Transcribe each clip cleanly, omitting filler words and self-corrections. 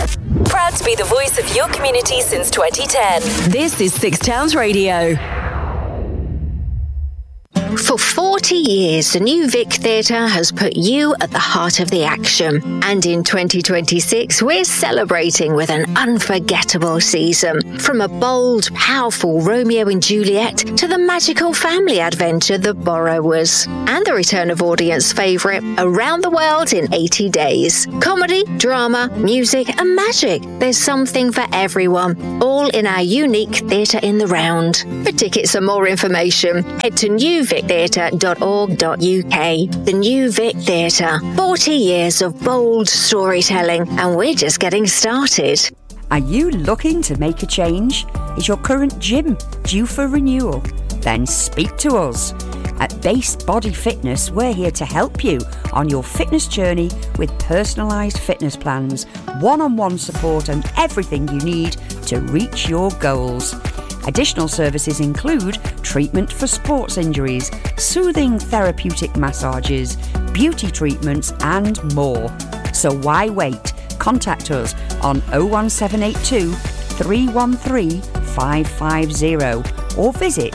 Proud to be the voice of your community since 2010. This is Six Towns Radio. For 40 years, the New Vic Theatre has put you at the heart of the action. And in 2026, we're celebrating with an unforgettable season. From a bold, powerful Romeo and Juliet to the magical family adventure The Borrowers. And the return of audience favourite, Around the World in 80 Days. Comedy, drama, music and magic. There's something for everyone, all in our unique Theatre in the Round. For tickets and more information, head to newvictheatre.org.uk. The New Vic Theatre. 40 years of bold storytelling, and we're just getting started. Are you looking to make a change? Is your current gym due for renewal? Then speak to us. At Base Body Fitness, we're here to help you on your fitness journey with personalised fitness plans, one-on-one support and everything you need to reach your goals. Additional services include treatment for sports injuries, soothing therapeutic massages, beauty treatments and more. So why wait? Contact us on 01782 313 550 or visit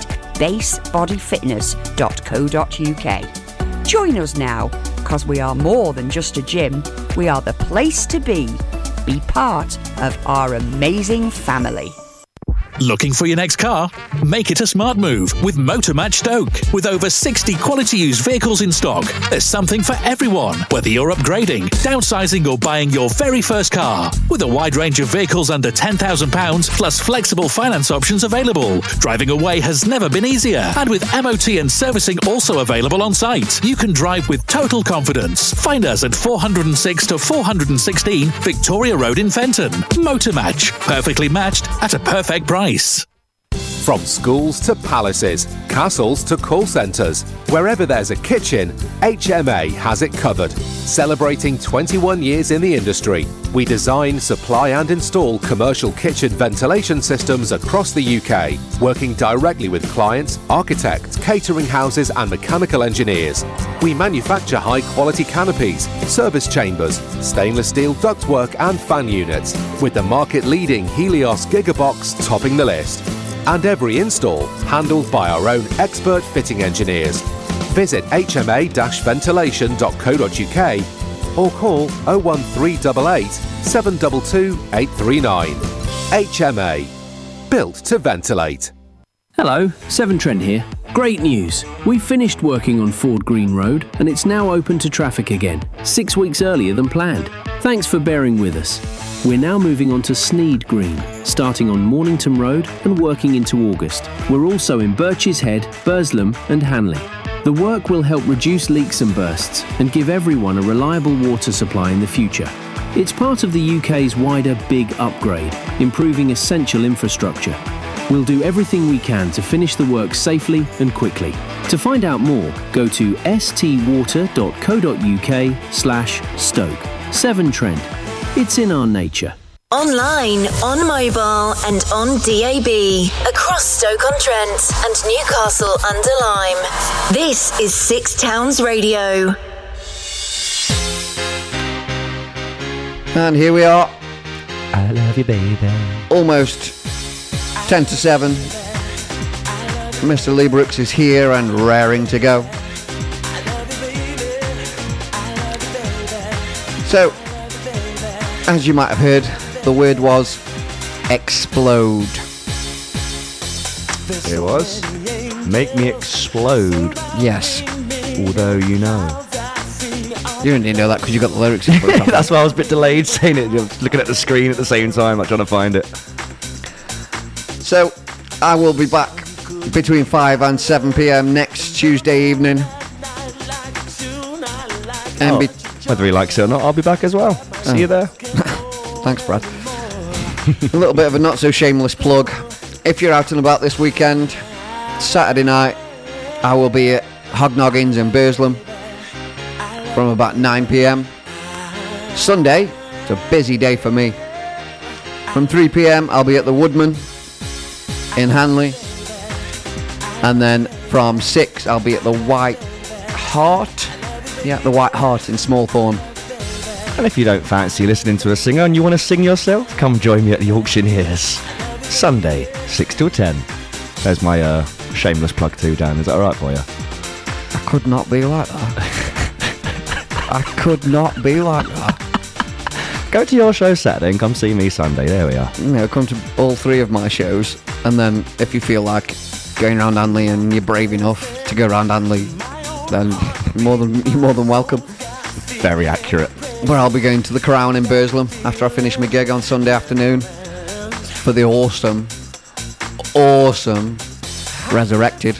basebodyfitness.co.uk. Join us now, because we are more than just a gym. We are the place to be. Be part of our amazing family. Looking for your next car? Make it a smart move with Motormatch Stoke. With over 60 quality used vehicles in stock, there's something for everyone, whether you're upgrading, downsizing or buying your very first car. With a wide range of vehicles under £10,000 plus flexible finance options available, driving away has never been easier. And with MOT and servicing also available on site, you can drive with total confidence. Find us at 406 to 416 Victoria Road in Fenton. Motormatch, perfectly matched at a perfect price. From schools to palaces, castles to call centres, wherever there's a kitchen, HMA has it covered. Celebrating 21 years in the industry, we design, supply and install commercial kitchen ventilation systems across the UK, working directly with clients, architects, catering houses and mechanical engineers. We manufacture high-quality canopies, service chambers, stainless steel ductwork and fan units, with the market-leading Helios Gigabox topping the list. And every install handled by our own expert fitting engineers. Visit hma-ventilation.co.uk or call 01388 722 839. HMA. Built to ventilate. Hello, Severn Trent here. Great news! We've finished working on Ford Green Road and it's now open to traffic again, 6 weeks earlier than planned. Thanks for bearing with us. We're now moving on to Sneed Green, starting on Mornington Road and working into August. We're also in Birches Head, Burslem and Hanley. The work will help reduce leaks and bursts and give everyone a reliable water supply in the future. It's part of the UK's wider Big Upgrade, improving essential infrastructure. We'll do everything we can to finish the work safely and quickly. To find out more, go to stwater.co.uk/Stoke. Severn Trent. It's in our nature. Online, on mobile and on DAB. Across Stoke-on-Trent and Newcastle under Lyme. This is Six Towns Radio. And here we are. I love you, baby. Almost 10 to 7. Mr. Lee Brooks is here and raring to go. So, as you might have heard, the word was explode. It was. Make me explode. Yes. Although you know. You didn't know that because you got the lyrics in front of you. That's why I was a bit delayed saying it. Looking at the screen at the same time, like trying to find it. So, I will be back between 5 and 7 p.m. next Tuesday evening. And whether he likes it or not, I'll be back as well. See you there. Thanks, Brad. A little bit of a not-so-shameless plug. If you're out and about this weekend, Saturday night, I will be at Hognoggins in Burslem from about 9 p.m. Sunday, it's a busy day for me. From 3 p.m, I'll be at the Woodman in Hanley. And then from 6, I'll be at the White Hart. Yeah, the White Hart in Smallthorne. And if you don't fancy listening to a singer and you want to sing yourself, come join me at the Auctioneers. Sunday, 6 till 10. There's my shameless plug too, Dan. Is that alright for you? I could not be like that. I could not be like that. Go to your show Saturday and come see me Sunday. There we are. You know, come to all 3 of my shows, and then if you feel like going around Anley and you're brave enough to go around Anley, then you're more than welcome. Very accurate. But I'll be going to the Crown in Burslem after I finish my gig on Sunday afternoon for the awesome Resurrected.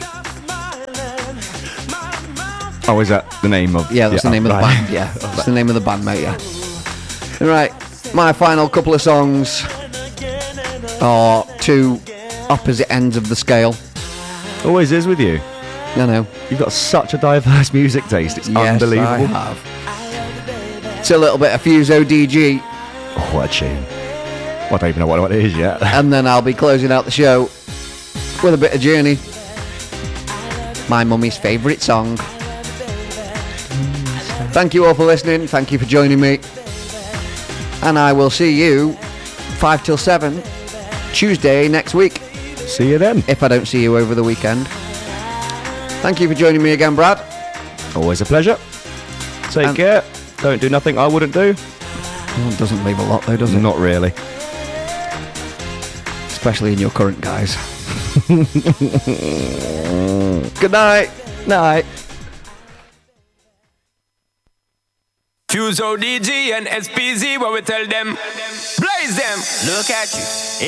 Oh, is that the name of... Yeah, that's the name of the band. Yeah, that's the name of the band, mate, yeah. Right, my final couple of songs are 2 opposite ends of the scale. Always is with you. I know. You've got such a diverse music taste. It's unbelievable. I have. It's a little bit of Fuso DG. Oh, what a tune. Well, I don't even know what it is yet. And then I'll be closing out the show with a bit of Journey. My mummy's favourite song. Thank you all for listening. Thank you for joining me. And I will see you 5 till 7 Tuesday next week. See you then. If I don't see you over the weekend. Thank you for joining me again, Brad. Always a pleasure. Take care. Don't do nothing I wouldn't do. Well, it doesn't leave a lot though, does it? Not really. Especially in your current guise. Good night. Night. Fuso DG and SPZ, what we tell them? Blaze them. Look at you.